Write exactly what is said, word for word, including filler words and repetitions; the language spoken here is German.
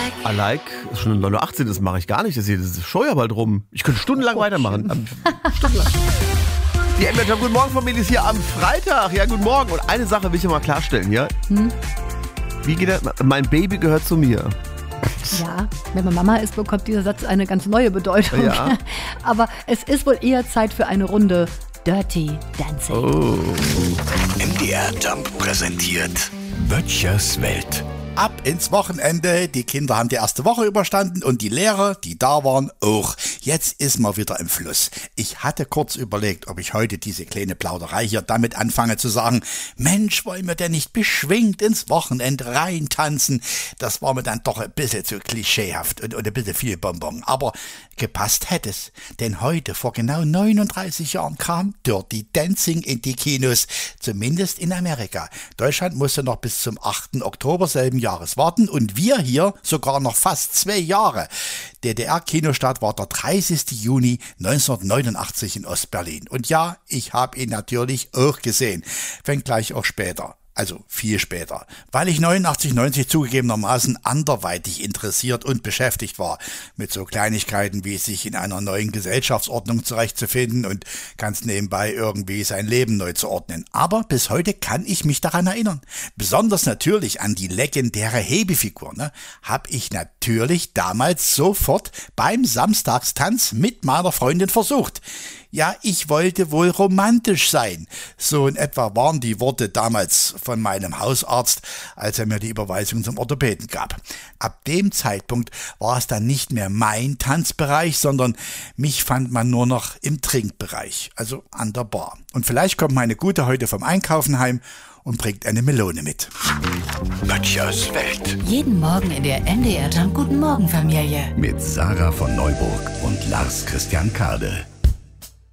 I like, ist schon neun Uhr achtzehn, das mache ich gar nicht. Das hier, das ist Show ja bald rum. Ich könnte stundenlang Oh, weitermachen. Stundenlang. Die M Guten Morgen Familie ist hier am Freitag. Ja, guten Morgen. Und eine Sache will ich mal klarstellen, ja? Hm? Wie geht das? Mein Baby gehört zu mir. Ja, wenn man Mama ist, bekommt dieser Satz eine ganz neue Bedeutung. Ja. Aber es ist wohl eher Zeit für eine Runde Dirty Dancing. Oh. M D R Jump präsentiert Böttchers Welt. Ab ins Wochenende. Die Kinder haben die erste Woche überstanden und die Lehrer, die da waren, auch. Jetzt ist man wieder im Fluss. Ich hatte kurz überlegt, ob ich heute diese kleine Plauderei hier damit anfange zu sagen, Mensch, wollen wir denn nicht beschwingt ins Wochenende reintanzen? Das war mir dann doch ein bisschen zu klischeehaft und, und ein bisschen viel Bonbon. Aber gepasst hätte es. Denn heute, vor genau neununddreißig Jahren, kam Dirty Dancing in die Kinos. Zumindest in Amerika. Deutschland musste noch bis zum achten Oktober selben Jahres warten und wir hier sogar noch fast zwei Jahre. D D R-Kinostart war der dreißigsten Juni neunzehnhundertneunundachtzig in Ostberlin. Und ja, ich habe ihn natürlich auch gesehen. Fängt gleich auch später. Also viel später, weil ich neunundachtzig, neunzig zugegebenermaßen anderweitig interessiert und beschäftigt war, mit so Kleinigkeiten wie sich in einer neuen Gesellschaftsordnung zurechtzufinden und ganz nebenbei irgendwie sein Leben neu zu ordnen. Aber bis heute kann ich mich daran erinnern. Besonders natürlich an die legendäre Hebefigur, ne, habe ich natürlich damals sofort beim Samstagstanz mit meiner Freundin versucht. Ja, ich wollte wohl romantisch sein. So in etwa waren die Worte damals von meinem Hausarzt, als er mir die Überweisung zum Orthopäden gab. Ab dem Zeitpunkt war es dann nicht mehr mein Tanzbereich, sondern mich fand man nur noch im Trinkbereich, also an der Bar. Und vielleicht kommt meine Gute heute vom Einkaufen heim und bringt eine Melone mit. Böttchers Welt. Jeden Morgen in der M D R Jump Guten Morgen Familie. Mit Sarah von Neuburg und Lars Christian Kade.